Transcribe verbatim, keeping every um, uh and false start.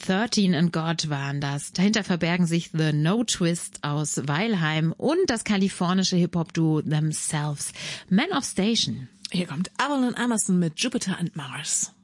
thirteen and God waren das. Dahinter verbergen sich The No Twist aus Weilheim und das kalifornische Hip-Hop-Duo Themselves. Man of Station. Hier kommt Avalon Emerson mit Jupiter and Mars.